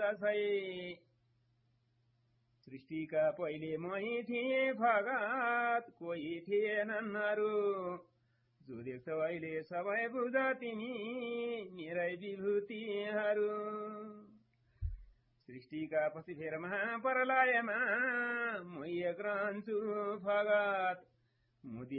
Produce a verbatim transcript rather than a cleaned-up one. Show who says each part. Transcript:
Speaker 1: कसै सृष्टिका पहिले मै थिए फगत कोही थिएनन् अरू जो देख्छौ अहिले सबै बुझ तिमी मेरै विभूतिहरू सृष्टिका पछि फेर महाप्रलयमा म एक रहन्छु फगत